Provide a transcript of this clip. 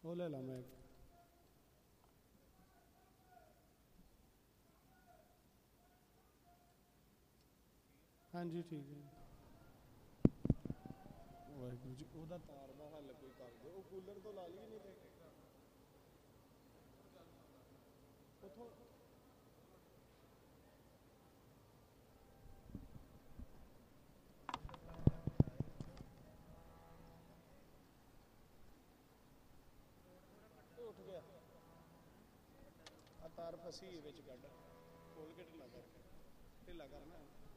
ਉਹ ਲੈ ਲਾ ਮੈਂ ਹਾਂਜੀ ਠੀਕ ਹੈ ਵਾਹਿਗੁਰੂ ਜੀ। ਉਹਦਾ ਤਾਰ ਦਾ ਹੱਲ ਕੋਈ ਕਰ ਦਿਓ, ਉਹ ਕੂਲਰ ਤੋਂ ਲਾ ਲਈ ਨਹੀਂ ਤੇ ਉੱਥੋਂ ਉੱਠ ਗਿਆ ਆ ਤਾਰ ਫਸੀ ਵਿੱਚ ਕੱਢ ਖੋਲ ਕੇ ਢਿੱਲਾ ਕਰ ਢਿੱਲਾ ਕਰਨਾ